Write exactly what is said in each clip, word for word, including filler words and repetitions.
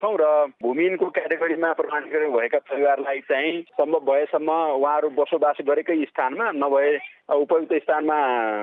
छौँ र भूमिहीनको क्याटेगोरीमा प्रमाणीकरण भएका परिवारलाई चाहिँ सम्भव भएसम्म उहाँहरू बसोबास गरेकै स्थानमा नभए उपयुक्त स्थानमा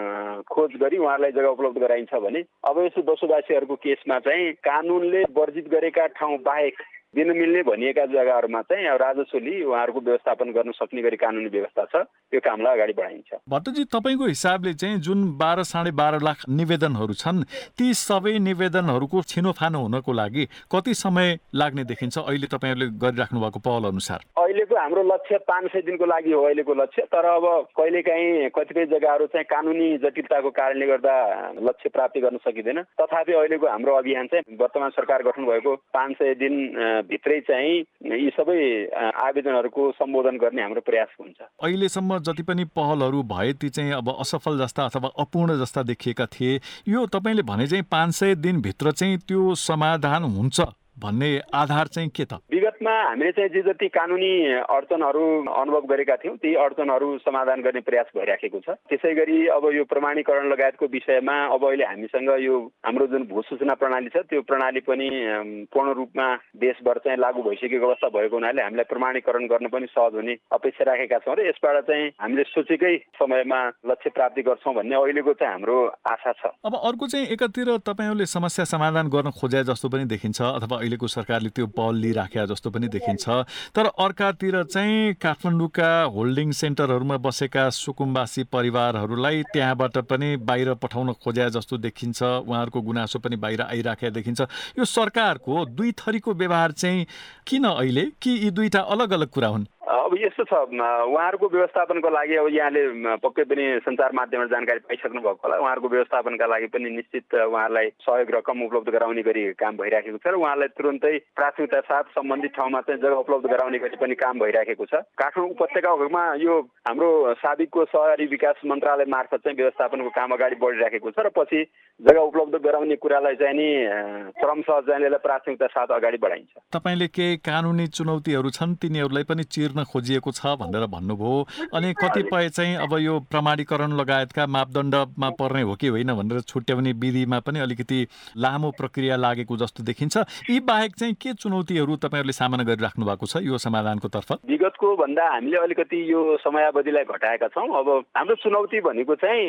खोज गरी उहाँहरूलाई जग्गा उपलब्ध गराइन्छ भने अवैध बसोबासीहरूको केसमा चाहिँ कानुनले वर्जित गरेका ठाउँ बाहेक दिन मिल्ने भनिएका जग्गाहरूमा चाहिँ राजस्वले उहाँहरूको व्यवस्थापन गर्न सक्ने गरी कानुनी व्यवस्था छ। त्यो कामलाई अगाडि बढाइन्छ। भट्टजी, तपाईँको हिसाबले चाहिँ जुन बाह्र साढे बाह्र लाख निवेदनहरू छन् ती सबै निवेदनहरूको छिनोफानो हुनको लागि कति समय लाग्ने देखिन्छ अहिले तपाईँहरूले गरिराख्नु भएको पहल अनुसार? अहिलेको हाम्रो लक्ष्य पाँच सय दिनको लागि हो अहिलेको लक्ष्य। तर अब कहिलेकाहीँ कतिपय जग्गाहरू चाहिँ कानुनी जटिलताको कारणले गर्दा लक्ष्य प्राप्ति गर्न सकिँदैन। तथापि अहिलेको हाम्रो अभियान चाहिँ वर्तमान सरकार गठन भएको पाँच सय दिन भित्रै चाहिँ यी सबै आवेदनहरूको सम्बोधन गर्ने हाम्रो प्रयास हुन्छ। अहिलेसम्म जति पनि पहलहरू भए ती चाहिँ अब असफल जस्ता अथवा अपूर्ण जस्ता देखिएका थिए। यो तपाईँले भने चाहिँ पाँच सय दिनभित्र चाहिँ त्यो समाधान हुन्छ भन्ने आधार चाहिँ के त? विगतमा हामीले चाहिँ जे जति कानुनी अडचनहरू अनुभव गरेका थियौँ ती अडचनहरू समाधान गर्ने प्रयास भइराखेको छ। त्यसै गरी अब यो प्रमाणीकरण लगायतको विषयमा अब अहिले हामीसँग यो हाम्रो जुन भूसूचना प्रणाली छ त्यो प्रणाली पनि पूर्ण रूपमा देशभर चाहिँ लागू भइसकेको अवस्था भएको हुनाले हामीलाई प्रमाणीकरण गर्न पनि सहज हुने अपेक्षा राखेका छौँ र यसबाट चाहिँ हामीले सोचेकै समयमा लक्ष्य प्राप्ति गर्छौँ भन्ने अहिलेको चाहिँ हाम्रो आशा छ। अब अर्को चाहिँ एकातिर तपाईँहरूले समस्या समाधान गर्न खोजे जस्तो पनि देखिन्छ अथवा अहिलेको सरकारले त्यो पहल लिइराखेका जस्तो पनि देखिन्छ। तर अर्कातिर चाहिँ काठमाडौँका होल्डिङ सेन्टरहरूमा बसेका सुकुम्बासी परिवारहरूलाई त्यहाँबाट पनि बाहिर पठाउन खोजे जस्तो देखिन्छ। उहाँहरूको गुनासो पनि बाहिर आइराखेका देखिन्छ। यो सरकारको दुई थरीको व्यवहार चाहिँ किन अहिले, कि यी दुईटा अलग अलग कुरा हुन्? अब यस्तो छ, उहाँहरूको व्यवस्थापनको लागि अब यहाँले पक्कै पनि सञ्चार माध्यमबाट जानकारी पाइसक्नु भएको होला। उहाँहरूको व्यवस्थापनका लागि पनि निश्चित उहाँहरूलाई सहयोग रकम उपलब्ध गराउने गरी काम भइराखेको छ र उहाँलाई तुरुन्तै प्राथमिकता साथ सम्बन्धित ठाउँमा चाहिँ जग्गा उपलब्ध गराउने गरी पनि काम भइराखेको छ। काठमाडौँ उपत्यकामा यो हाम्रो साबिकको सहरी विकास मन्त्रालय मार्फत चाहिँ व्यवस्थापनको काम अगाडि बढिराखेको छ र पछि जग्गा उपलब्ध गराउने कुरालाई चाहिँ नि क्रमशः चाहिँ प्राथमिकता साथ अगाडि बढाइन्छ। तपाईँले के कानुनी चुनौतीहरू छन् तिनीहरूलाई पनि चिर्न खोजिएको छ भनेर भन्नुभयो। अनि कतिपय चाहिँ अब यो प्रमाणीकरण लगायतका मापदण्डमा पर्ने हो कि होइन भनेर छुट्याउने विधिमा पनि अलिकति लामो प्रक्रिया लागेको जस्तो देखिन्छ। यी बाहेक चाहिँ के चुनौतीहरू तपाईँहरूले सामना गरिराख्नु भएको छ यो समाधानको तर्फ? विगतको भन्दा हामीले अलिकति यो समयावधिलाई घटाएका छौँ। अब हाम्रो चुनौती भनेको चाहिँ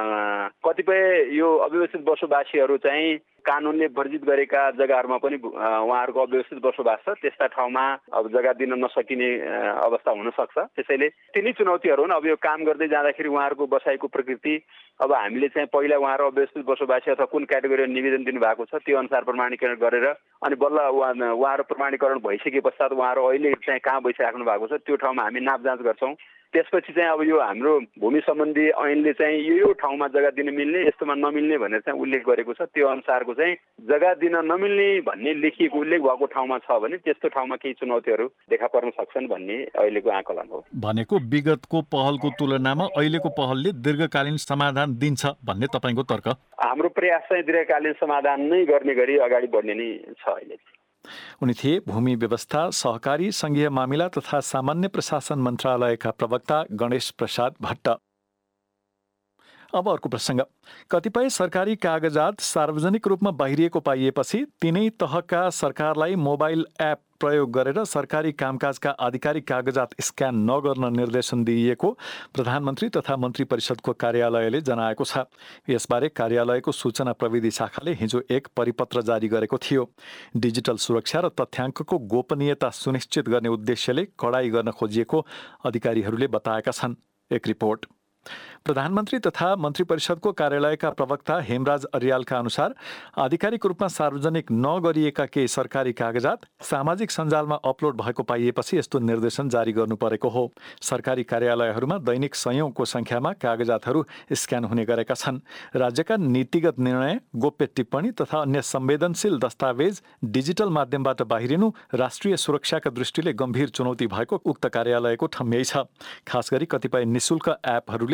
कतिपय यो अव्यवस्थित बसोबासीहरू चाहिँ कानुनले वर्जित गरेका जग्गाहरूमा पनि उहाँहरूको अव्यवस्थित बसोबास छ। त्यस्ता ठाउँमा अब जग्गा दिन नसकिने अवस्था हुन सक्छ। त्यसैले तिनै चुनौतीहरू हुन्। अब यो काम गर्दै जाँदाखेरि उहाँहरूको बसाइको प्रकृति अब हामीले चाहिँ पहिला उहाँहरू अव्यवस्थित बसोबासी अथवा कुन क्याटेगोरीमा निवेदन दिनुभएको छ त्यो अनुसार प्रमाणीकरण गरेर अनि बल्ल उहाँहरू प्रमाणीकरण भइसके पश्चात उहाँहरू अहिले चाहिँ कहाँ बसिराख्नु भएको छ त्यो ठाउँमा हामी नापजाँच गर्छौँ। त्यसपछि चाहिँ अब यो हाम्रो भूमि सम्बन्धी ऐनले चाहिँ यो यो ठाउँमा जग्गा दिन मिल्ने यस्तोमा नमिल्ने भनेर चाहिँ उल्लेख गरेको छ। त्यो अनुसारको चाहिँ जग्गा दिन नमिल्ने भन्ने लेखिएको उल्लेख भएको ठाउँमा छ भने त्यस्तो ठाउँमा केही चुनौतीहरू देखा पर्न सक्छन् भन्ने अहिलेको आकलन हो। भनेको विगतको पहलको तुलनामा अहिलेको पहलले दीर्घकालीन समाधान दिन्छ भन्ने तपाईँको तर्क? हाम्रो प्रयास चाहिँ दीर्घकालीन समाधान नै गर्ने गरी अगाडि बढ्ने नै छ अहिले। उनी थिए भूमि व्यवस्था, सहकारी, संघीय मामिला तथा सामान्य प्रशासन मन्त्रालयका प्रवक्ता गणेश प्रसाद भट्ट। अब अर्को प्रसङ्ग। कतिपय सरकारी कागजात सार्वजनिक रूपमा बाहिरिएको पाइएपछि तिनै तहका सरकारलाई मोबाइल एप प्रयोग गरेर सरकारी कामकाजका आधिकारिक कागजात स्क्यान नगर्न निर्देशन दिइएको प्रधानमन्त्री तथा मन्त्री परिषदको कार्यालयले जनाएको छ। यसबारे कार्यालयको सूचना प्रविधि शाखाले हिजो एक परिपत्र जारी गरेको थियो। डिजिटल सुरक्षा र तथ्याङ्कको गोपनीयता सुनिश्चित गर्ने उद्देश्यले कडाई गर्न खोजिएको अधिकारीहरूले बताएका छन्। एक रिपोर्ट। प्रधानमन्त्री तथा मन्त्री परिषदको कार्यालयका प्रवक्ता हेमराज अर्यालका अनुसार आधिकारिक रूपमा सार्वजनिक नगरिएका केही सरकारी कागजात सामाजिक सञ्जालमा अपलोड भएको पाइएपछि यस्तो निर्देशन जारी गर्नु परेको हो। सरकारी कार्यालयहरूमा दैनिक सयौंको संख्यामा कागजातहरू स्क्यान हुने गरेका छन्। राज्यका नीतिगत निर्णय, गोप्य टिप्पणी तथा अन्य संवेदनशील दस्तावेज डिजिटल माध्यमबाट बाहिरिनु राष्ट्रिय सुरक्षाका दृष्टिले गम्भीर चुनौती भएको उक्त कार्यालयको ठम्याइ छ। खास गरी कतिपय निशुल्क एपहरूले चुनौती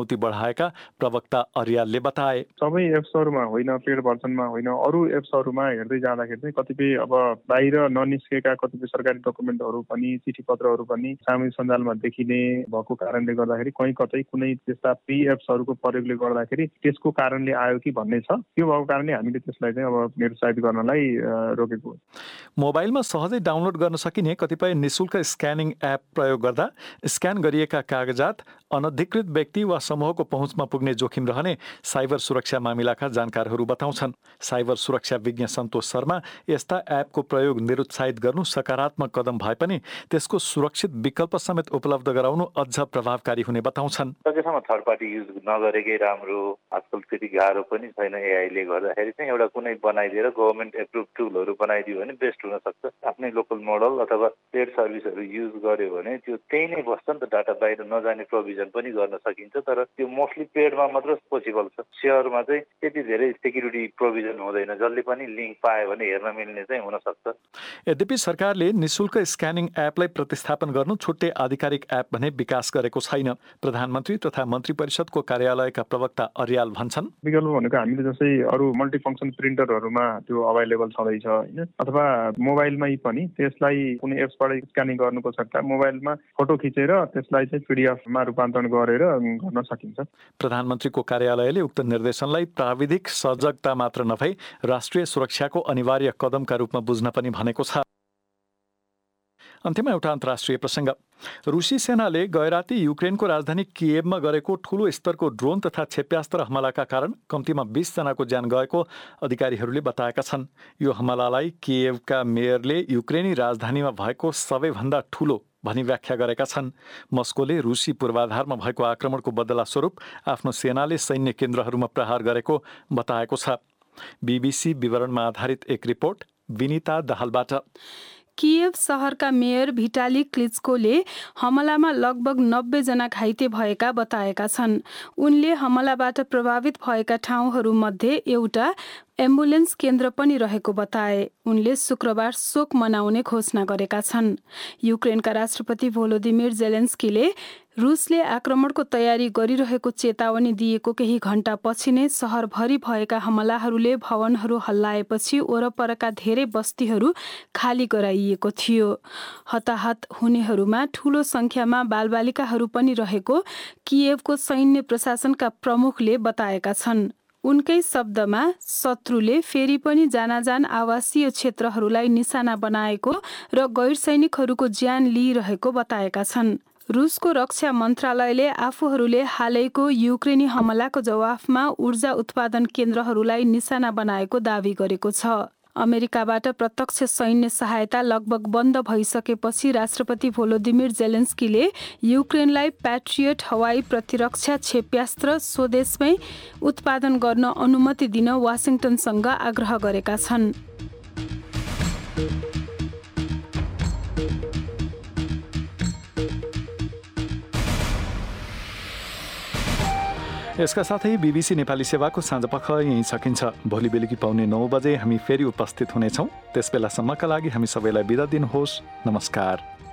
चुनौती बढाएका प्रवक्ता अर्यालले बताए। सबै एप्सहरूमा होइन, पेड भर्जनमा होइन, अरू एप्सहरूमा हेर्दै जाँदाखेरि चाहिँ कतिपय अब बाहिर ननिस्केका कतिपय सरकारी डकुमेन्टहरू पनि, चिठी पत्रहरू पनि सामाजिक सञ्जालमा देखिने भएको कारणले गर्दाखेरि कहीँ कतै कुनै त्यस्ता प्री एप्सहरूको प्रयोगले गर्दाखेरि त्यसको कारणले आयो कि भन्ने छ। त्यो भएको कारणले हामीले त्यसलाई चाहिँ अब निरुत्साहित गर्नलाई रोकेको। मोबाइलमा सहजै डाउनलोड गर्न सकिने कतिपय निशुल्क स्क्यानिङ एप प्रयोग गर्दा स्क्यान गरिएका कागजात अनधिकृत व्यक्ति वा समूहको पहुँचमा पुग्ने जोखिम रहने साइबर सुरक्षा मामिलाका जानकारहरू बताउँछन्। साइबर सुरक्षा विज्ञ सन्तोष शर्मा यस्ता एपको प्रयोग निरुत्साहित गर्नु सकारात्मक कदम भए पनि त्यसको सुरक्षित विकल्प समेत उपलब्ध गराउनु अझ प्रभावकारी हुने बताउँछन्। सकेसम्म थर्ड पार्टी युज नगरेकै राम्रो। आजकल त्यति गाह्रो पनि छैन एआईले गर्दाखेरि चाहिँ एउटा कुनै बनाइदिएर गभर्मेन्ट एप्रुभ टुलहरू बनाइदियो भने बेस्ट हुन सक्छ। आफ्नै लोकल मोडल अथवा पेड सर्भिसहरू युज गर्यो भने त्यो त्यही नै बस्छ नि त, डाटा बाहिर नजाने प्रोभिजन पनि गर्न सकिन्छ। तर त्यो मोस्टली पेडमा मात्र पोसिबल छ। सेयरमा चाहिँ त्यति धेरै सेक्युरिटी प्रोभिजन हुँदैन, जसले पनि लिङ्क पायो भने हेर्न मिल्ने चाहिँ हुन सक्छ। यद्यपि सरकारले निशुल्क स्क्यानिङ एपलाई प्रतिस्थापन गर्नु छुट्टै आधिकारिक एप भने विकास गरेको छैन। प्रधानमन्त्री तथा मन्त्री परिषदको कार्यालयका प्रवक्ता अर्याल भन्छन्, विकल्प भनेको हामीले जस्तै अरू मल्टिफङ्क्सन प्रिन्टरहरूमा त्यो अभाइलेबल छँदैछ होइन, अथवा मोबाइलमै पनि त्यसलाई कुनै एप्सबाट स्क्यानिङ गर्नुको सट्टा मोबाइलमा फोटो खिचेर त्यसलाई चाहिँ पिडिएफमा रूपान्तरण गरेर गर्न सकिन्छ। प्रधानमन्त्रीको कार्यालयले उक्त निर्देशनलाई प्राविधिक सजगता मात्र नभई राष्ट्रिय सुरक्षाको अनिवार्य कदमका रूपमा बुझ्न पनि भनेको छ। अन्त्यमा एउटा अन्तर्राष्ट्रिय प्रसङ्ग। रुसी सेनाले गैराती युक्रेनको राजधानी किएभमा गरेको ठूलो स्तरको ड्रोन तथा क्षेप्यास्त्र हमलाका कारण कम्तीमा बीस जनाको ज्यान गएको अधिकारीहरूले बताएका छन्। यो हमलालाई किएभका मेयरले युक्रेनी राजधानीमा भएको सबैभन्दा ठूलो भनी व्याख्या गरेका छन्। मस्कोले रुसी पूर्वाधारमा भएको आक्रमणको बदला स्वरूप आफ्नो सेनाले सैन्य केन्द्रहरूमा प्रहार गरेको बताएको छ। बीबीसी विवरणमा आधारित एक रिपोर्ट विनिता दाहालबाट। किएभ सहरका मेयर भिटाली क्लिचकोले हमलामा लगभग नब्बे जना घाइते भएका बताएका छन्। उनले हमलाबाट प्रभावित भएका ठाउँहरूमध्ये एउटा एम्बुलेन्स केन्द्र पनि रहेको बताए। उनले शुक्रबार शोक मनाउने घोषणा गरेका छन्। युक्रेनका राष्ट्रपति भोलोदिमिर जेलेन्स्कीले रुसले आक्रमणको तयारी गरिरहेको चेतावनी दिएको केही घण्टा पछि नै सहरभरि भएका हमलाहरूले भवनहरू हल्लाएपछि वरपरका धेरै बस्तीहरू खाली गराइएको थियो। हताहत हुनेहरूमा ठूलो संख्यामा बालबालिकाहरू पनि रहेको किएभको सैन्य प्रशासनका प्रमुखले बताएका छन्। उनकै शब्दमा शत्रुले फेरि पनि जानाजान आवासीय क्षेत्रहरूलाई निशाना बनाएको र गैर सैनिकहरूको ज्यान लिइरहेको बताएका छन्। रुसको रक्षा मन्त्रालयले आफूहरूले हालैको युक्रेनी हमलाको जवाफमा ऊर्जा उत्पादन केन्द्रहरूलाई निशाना बनाएको दावी गरेको छ। अमेरिकाबाट प्रत्यक्ष सैन्य सहायता लगभग बन्द भइसकेपछि राष्ट्रपति भोलोदिमिर जेलेन्स्कीले युक्रेनलाई प्याट्रियट हवाई प्रतिरक्षा क्षेप्यास्त्र स्वदेशमै उत्पादन गर्न अनुमति दिन वासिङटनसँग आग्रह गरेका छन्। यसका साथै बीबीसी नेपाली सेवाको साँझपख यहीँ सकिन्छ। भोलि बेलुकी पाउने नौ बजे हामी फेरि उपस्थित हुनेछौँ। त्यसबेलासम्मका लागि हामी सबैलाई बिदा दिनुहोस्। नमस्कार।